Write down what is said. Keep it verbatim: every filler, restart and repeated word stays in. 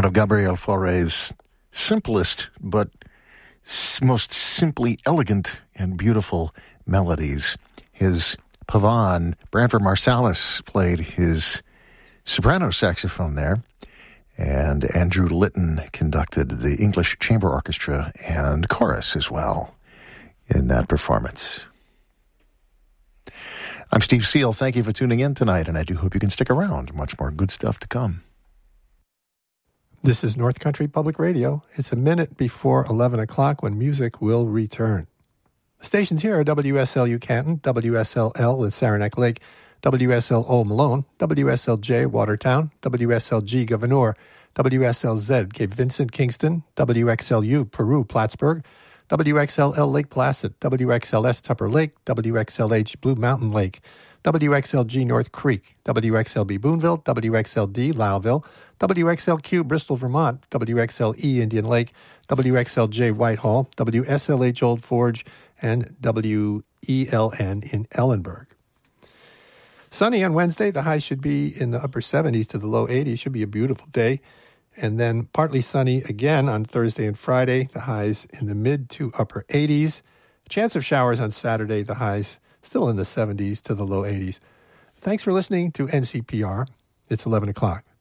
one of Gabriel Fauré's simplest but most simply elegant and beautiful melodies. His Pavan, Branford Marsalis, played his soprano saxophone there, and Andrew Litton conducted the English Chamber Orchestra and chorus as well in that performance. I'm Steve Seal. Thank you for tuning in tonight, and I do hope you can stick around. Much more good stuff to come. This is North Country Public Radio. It's a minute before eleven o'clock when music will return. The stations here are W S L U Canton, W S L L in Saranac Lake, W S L O Malone, W S L J Watertown, W S L G Gouverneur, W S L Z Cape Vincent Kingston, W X L U Peru Plattsburgh, W X L L Lake Placid, W X L S Tupper Lake, W X L H Blue Mountain Lake, W X L G North Creek, W X L B Boonville, W X L D Lowville, W X L Q Bristol, Vermont, W X L E Indian Lake, W X L J Whitehall, W S L H Old Forge, and W E L N in Ellenburg. Sunny on Wednesday. The high should be in the upper seventies to the low eighties. Should be a beautiful day. And then partly sunny again on Thursday and Friday. The highs in the mid to upper eighties. Chance of showers on Saturday. The highs still in the seventies to the low eighties. Thanks for listening to N C P R. It's eleven o'clock.